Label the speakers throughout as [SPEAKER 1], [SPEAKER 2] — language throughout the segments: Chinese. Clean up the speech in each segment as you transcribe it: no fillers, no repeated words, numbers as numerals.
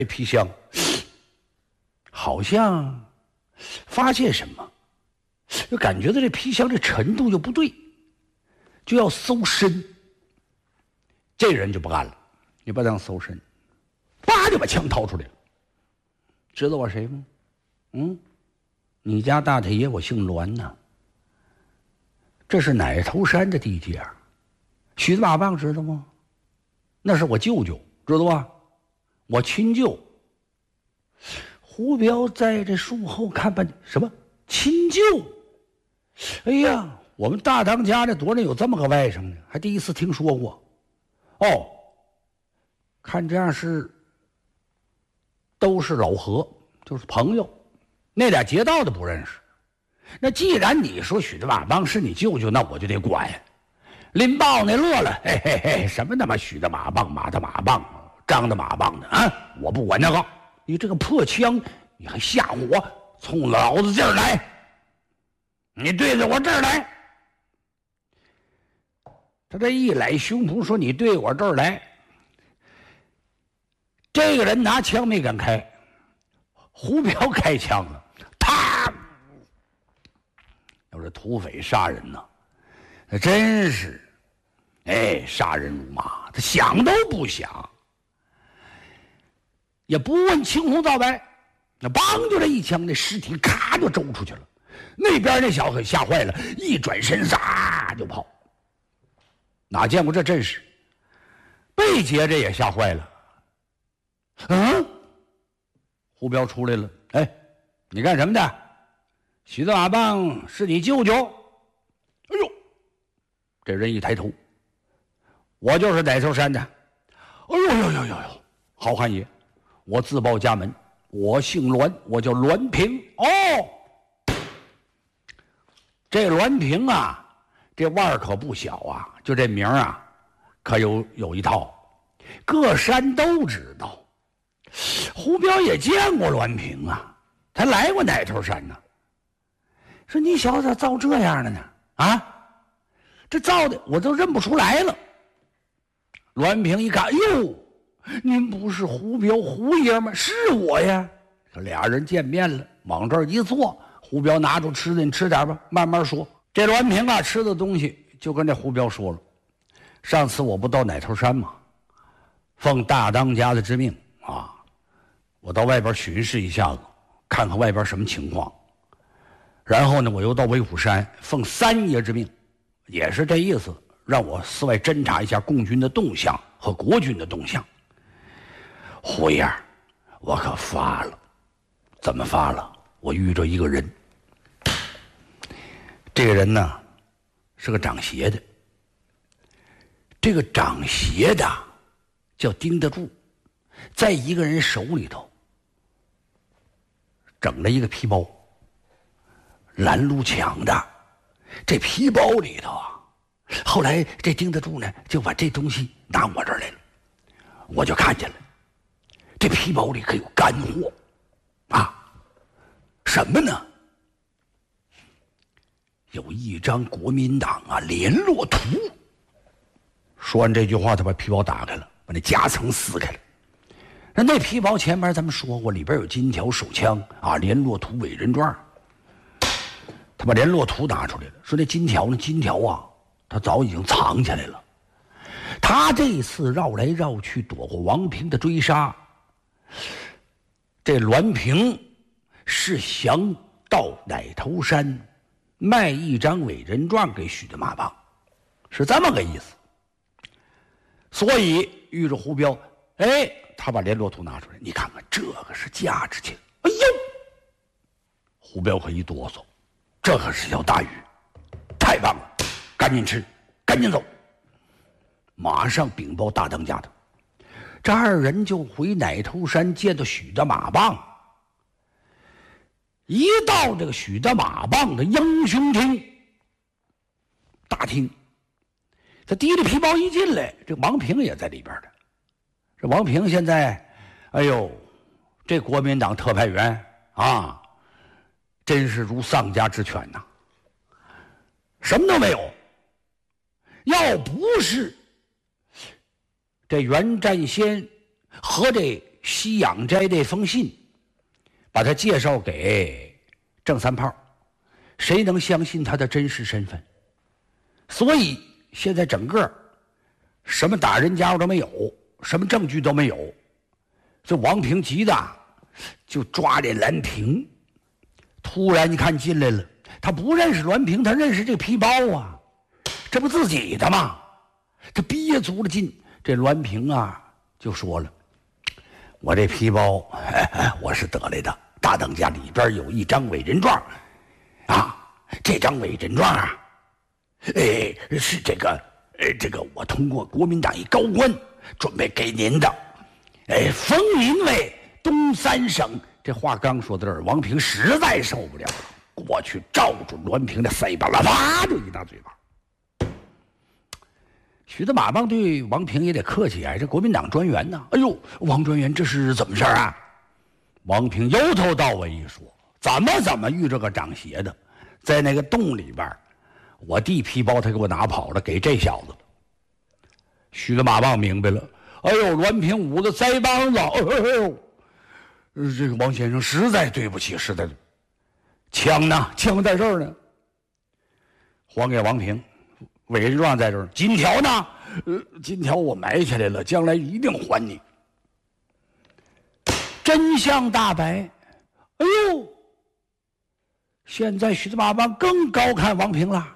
[SPEAKER 1] 这皮箱好像发现什么，就感觉到这皮箱这沉度就不对，就要搜身。这人就不干了，你不当搜身，叭就把枪掏出来了。知道我谁吗？你家大太爷我姓栾呐，这是奶头山的地界儿。许子马棒知道吗？那是我舅舅，知道吧？我亲舅。胡彪在这树后看半天，什么亲舅？哎呀，我们大当家这多少有这么个外甥呢？还第一次听说过。哦，看这样是都是老何，就是朋友。那俩劫道的不认识。那既然你说许子马棒是你舅舅，那我就得管。拎棒那乐了，嘿嘿嘿，什么他妈许的马棒、马的马棒、张的马棒的啊！我不管那个，你这个破枪，你还吓唬我，冲老子这儿来，你对着我这儿来。他这一揽胸脯说：“你对我这儿来。”这个人拿枪没敢开，胡彪开枪了，他要是土匪杀人呐，那真是，杀人如麻，他想都不想，也不问青红皂白，那梆就这一枪，那尸体咔就周出去了。那边那小子吓坏了，一转身唰就跑。哪见过这阵势？被劫这也吓坏了。胡彪出来了，你干什么的？许子马棒是你舅舅？哎呦，这人一抬头，我就是奶头山的。哎呦，好汉爷，我自报家门，我姓栾，我叫栾平。这栾平啊，这腕儿可不小啊，就这名啊，可有一套，各山都知道。胡彪也见过栾平啊，他来过奶头山呢。说你小子咋造这样的呢？这造的我都认不出来了。栾平一看，哟，您不是胡彪胡爷吗？是我呀。俩人见面了，往这儿一坐，胡彪拿出吃的，你吃点吧，慢慢说。这栾平啊，吃的东西就跟这胡彪说了：上次我不到奶头山吗？奉大当家的之命啊，我到外边巡视一下子，看看外边什么情况。然后呢，我又到威虎山，奉三爷之命，也是这意思，让我四外侦察一下共军的动向和国军的动向。胡爷，我可发了。怎么发了？我遇着一个人，这个人呢是个长鞋的。这个长鞋的叫丁得柱，在一个人手里头整了一个皮包，拦路抢的。这皮包里头啊，后来这丁得柱呢就把这东西拿我这儿来了，我就看见了，这皮包里可有干货啊。什么呢？有一张国民党联络图。说完这句话，他把皮包打开了，把那夹层撕开了。那皮包前面咱们说过，里边有金条、手枪联络图、伪人状。他把联络图拿出来了，说那金条呢？金条啊，他早已经藏起来了。他这一次绕来绕去，躲过王平的追杀。这栾平是想到奶头山卖一张伪人状给许的马棒，是这么个意思。所以遇着胡彪，他把联络图拿出来，你看看这个是价值钱。哎呦，胡彪可一哆嗦，这可是条大鱼，太棒了，赶紧吃，赶紧走。马上禀报大当家的，这二人就回奶头山见到许的马棒。一到这个许的马棒的英雄厅大厅，他提着皮包一进来，这王平也在里边的。这王平现在，这国民党特派员真是如丧家之犬呐，什么都没有。要不是这袁占先和这西洋斋这封信，把他介绍给郑三炮，谁能相信他的真实身份？所以现在整个什么打人家伙都没有，什么证据都没有。这王平急的就抓这栾平，突然一看进来了，他不认识栾平，他认识这皮包啊，这不自己的吗？他憋足了劲，这栾平啊就说了：“我这皮包，我是得来的，大当家里边有一张委任状，啊，这张委任状啊，是这个我通过国民党一高官准备给您的，封您为东三省。”这话刚说到这儿，王平实在受不了了，过去照住栾平的腮帮子，啪就一大嘴巴。徐子马棒对王平也得客气啊，这国民党专员呢？哎呦，王专员，这是怎么事啊？王平由头到尾一说，怎么遇着个长鞋的，在那个洞里边，我弟皮包他给我拿跑了，给这小子了。徐子马棒明白了，哎呦，栾平捂个腮帮子，哎呦，这个王先生实在对不起，实在。枪呢？枪在这儿呢，还给王平。委任状在这儿，金条呢？金条我埋起来了，将来一定还你。真相大白，哎呦！现在徐子马棒更高看王平了。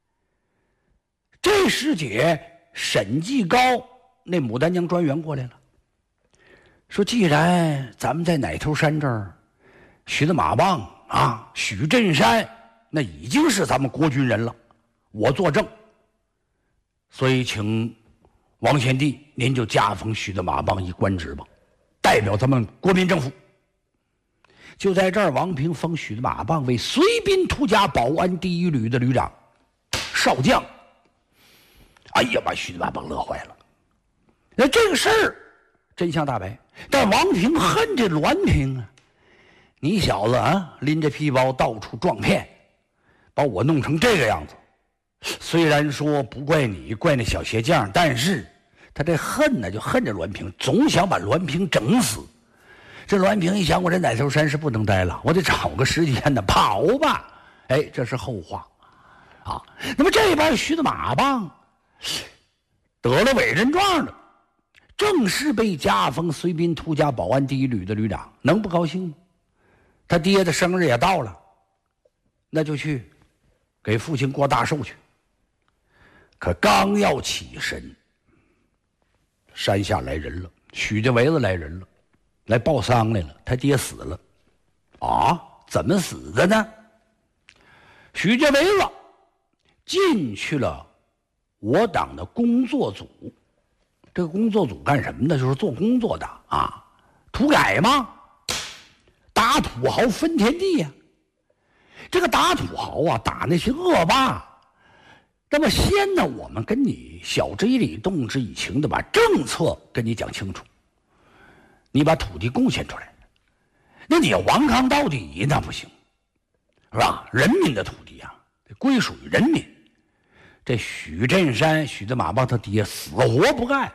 [SPEAKER 1] 这时节，沈继高那牡丹江专员过来了，说：“既然咱们在奶头山这儿，徐子马棒啊，许振山那已经是咱们国军人了，我作证。所以，请王贤弟，您就加封徐子马棒一官职吧，代表咱们国民政府。”就在这儿，王平封徐子马棒为随宾突加保安第一旅的旅长，少将。哎呀，把徐子马棒乐坏了。那这个事儿真相大白，但王平恨这栾平啊！你小子啊，拎着皮包到处撞骗，把我弄成这个样子。虽然说不怪你，怪那小鞋匠，但是他这恨呢，就恨着栾平，总想把栾平整死。这栾平一想，我这奶头山是不能待了，我得找个时间呢跑吧。哎，这是后话啊。那么这边徐子马棒得了委任状了，正式被加封随宾突加保安第一旅的旅长，能不高兴吗？他爹的生日也到了，那就去给父亲过大寿去。可刚要起身，山下来人了，许家围子来人了，来报丧来了，他爹死了。啊，怎么死的呢？许家围子进去了我党的工作组，这个工作组干什么的？就是做工作的啊，土改嘛，打土豪分田地呀。这个打土豪啊，打那些恶霸。那么先呢，我们跟你晓之以理，动之以情的把政策跟你讲清楚，你把土地贡献出来，那你要顽抗到底那不行，是吧？人民的土地啊，归属于人民。这许振山、许子马棒他爹死活不干，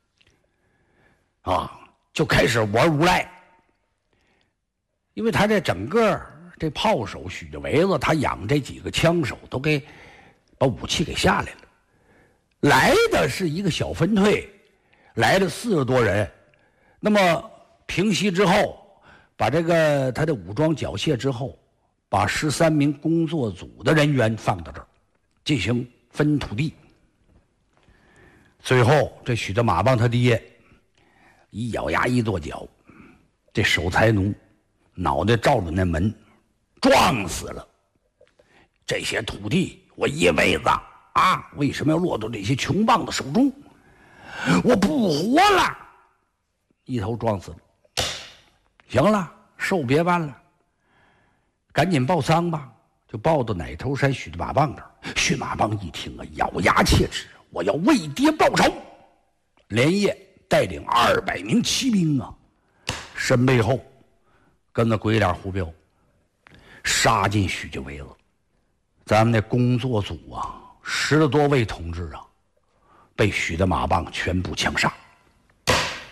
[SPEAKER 1] 啊，就开始玩无赖。因为他这整个这炮手许家围子，他养这几个枪手都给把武器给下来了。来的是一个小分队，来了40多人。那么平息之后，把这个他的武装缴械之后，把13名工作组的人员放到这儿，进行分土地。最后，这许子马棒他爹一咬牙一跺脚，这守财奴脑袋照着那门，撞死了。这些土地我一辈子啊，为什么要落到这些穷棒子手中？我不活了，一头撞死了。行了，寿别办了，赶紧报丧吧，就报到奶头山许子马棒这儿。许马棒一听啊，咬牙切齿，我要为爹报仇，连夜带领200名骑兵啊，身背后跟那鬼脸胡彪杀进许家围子。咱们那工作组啊，10多位同志啊，被许子马棒全部枪杀。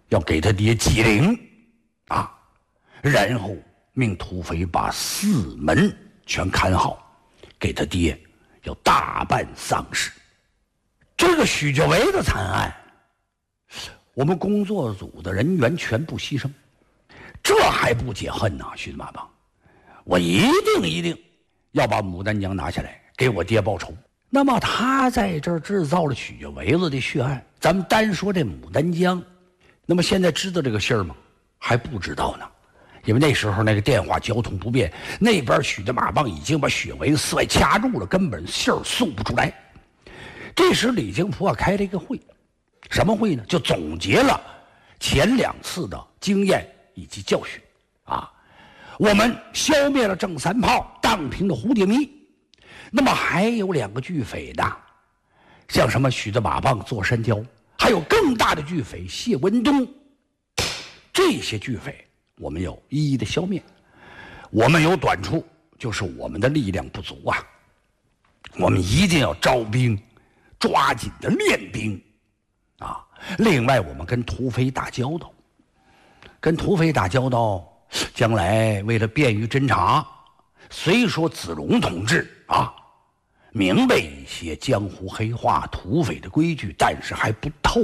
[SPEAKER 1] 要给他爹祭灵啊，然后命土匪把4门全看好，给他爹要大办丧事。这个许家围的惨案，我们工作组的人员全部牺牲，这还不解恨呢？徐子马帮，我一定要把牡丹江拿下来，给我爹报仇。那么他在这儿制造了许家围子的血案，咱们单说这牡丹江，那么现在知道这个信儿吗？还不知道呢，因为那时候那个电话交通不便，那边许家马帮已经把许家围子4外掐住了，根本信儿送不出来。这时李经普开了一个会，什么会呢？就总结了前2次的经验以及教训啊。我们消灭了郑三炮，荡平了蝴蝶迷，那么还有2个巨匪呢，像什么许家马帮坐山雕，还有更大的巨匪谢文东。这些巨匪我们要一一的消灭。我们有短处，就是我们的力量不足啊，我们一定要招兵，抓紧的练兵啊。另外我们跟土匪打交道，将来为了便于侦查，虽说子龙同志啊明白一些江湖黑话土匪的规矩，但是还不透，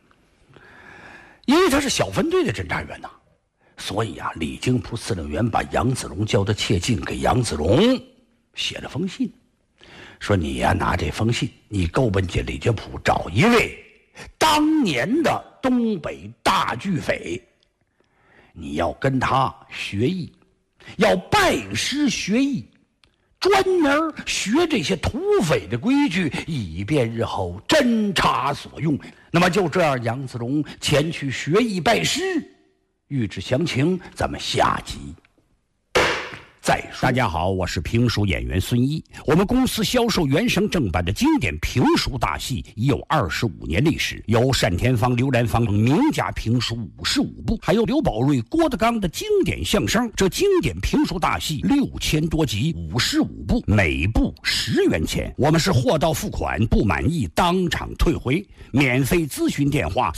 [SPEAKER 1] 因为他是小分队的侦查员呐。所以啊，李经普司令员把杨子龙叫到切近，给杨子龙写了封信，说你呀拿这封信，你够奔去李经普找一位当年的东北大巨匪，你要跟他学艺，要拜师学艺，专门学这些土匪的规矩，以便日后侦查所用。那么就这样，杨子龙前去学艺拜师。欲知详情，咱们下集再说。
[SPEAKER 2] 大家好，我是评书演员孙一。我们公司销售原声正版的经典评书大戏已有25年历史，有单田芳、刘兰芳名家评书55部，还有刘宝瑞、郭德纲的经典相声。这经典评书大戏6000多集，55部，每部10元钱。我们是货到付款，不满意当场退回。免费咨询电话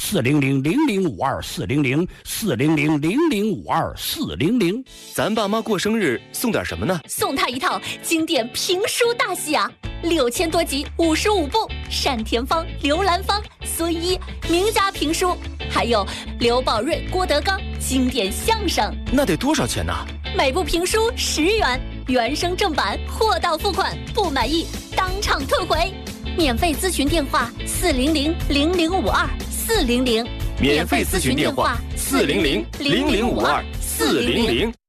[SPEAKER 2] 400-0052-400，400-0052-400。
[SPEAKER 3] 咱爸妈过生日送点什么呢？
[SPEAKER 4] 送他一套经典评书大戏啊，6000多集，55部，单田芳、刘兰芳、孙一名家评书，还有刘宝瑞、郭德纲经典相声。
[SPEAKER 3] 那得多少钱呢？
[SPEAKER 4] 每部评书10元，原声正版，货到付款，不满意当场退回。免费咨询电话400-0052-400，
[SPEAKER 3] 免费咨询电话400-0052-400。